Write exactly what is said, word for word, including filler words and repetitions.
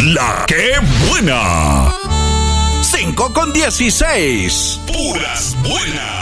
La que buena. cinco con dieciséis. Puras buenas.